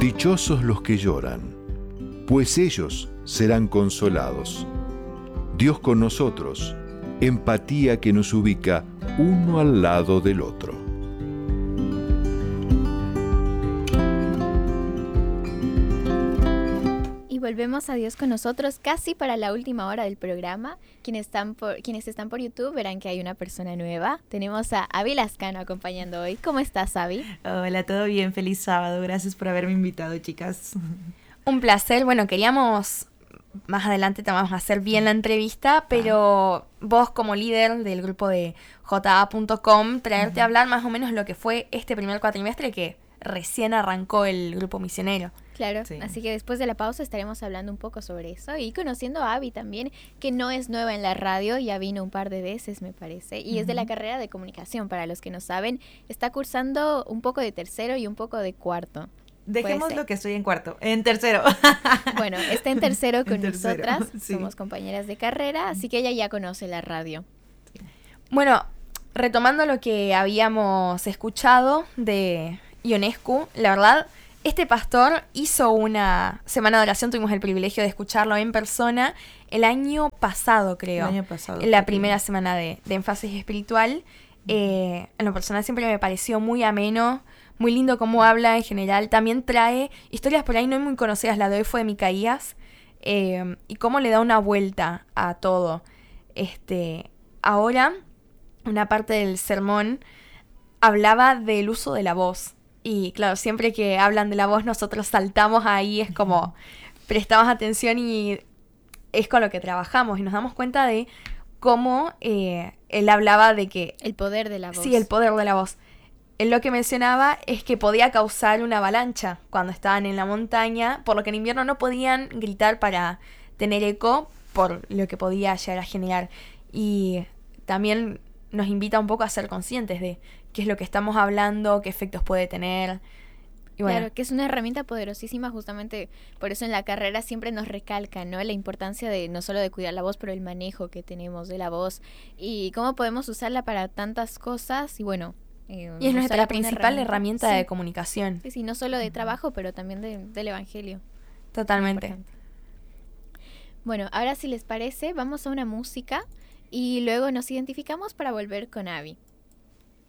Dichosos los que lloran, pues ellos serán consolados. Dios con nosotros, empatía que nos ubica uno al lado del otro. Y volvemos a Dios con nosotros casi para la última hora del programa. Quienes están por YouTube verán que hay una persona nueva. Tenemos a Abby Lascano acompañando hoy. ¿Cómo estás, Abby? Hola, todo bien, feliz sábado. Gracias por haberme invitado, chicas. Un placer. Bueno, queríamos, más adelante te vamos a hacer bien la entrevista, pero vos como líder del grupo de ja.com, traerte a hablar más o menos lo que fue este primer cuatrimestre que recién arrancó el grupo misionero. Claro, Sí. Así que después de la pausa estaremos hablando un poco sobre eso y conociendo a Abby también, que no es nueva en la radio, ya vino un par de veces me parece, y es de la carrera de comunicación, para los que no saben, está cursando un poco de tercero y un poco de cuarto. Dejémoslo que estoy en tercero. Bueno, está en tercero con En tercero, nosotras, sí. somos compañeras de carrera, así que ella ya conoce la radio. Bueno, retomando lo que habíamos escuchado de Ionescu, la verdad, este pastor hizo una semana de oración, tuvimos el privilegio de escucharlo en persona el año pasado, creo. El año pasado. En la primera semana de énfasis espiritual. En lo personal siempre me pareció muy ameno, muy lindo cómo habla en general. También trae historias por ahí no muy conocidas, la de hoy fue de Micaías, y cómo le da una vuelta a todo. Ahora, una parte del sermón hablaba del uso de la voz. Y claro, siempre que hablan de la voz nosotros saltamos ahí, es como prestamos atención y es con lo que trabajamos. Y nos damos cuenta de cómo él hablaba de que... El poder de la voz. Sí, el poder de la voz. Él lo que mencionaba es que podía causar una avalancha cuando estaban en la montaña, por lo que en invierno no podían gritar para tener eco, por lo que podía llegar a generar. Y también nos invita un poco a ser conscientes de qué es lo que estamos hablando, qué efectos puede tener. Y bueno, Claro, que es una herramienta poderosísima, justamente por eso en la carrera siempre nos recalcan, ¿no? La importancia de no solo de cuidar la voz, pero el manejo que tenemos de la voz y cómo podemos usarla para tantas cosas y bueno... y es usarla nuestra como una principal herramienta sí. de comunicación. Sí, no solo de trabajo, pero también del evangelio. Totalmente. Importante. Bueno, ahora si les parece, vamos a una música y luego nos identificamos para volver con Abby.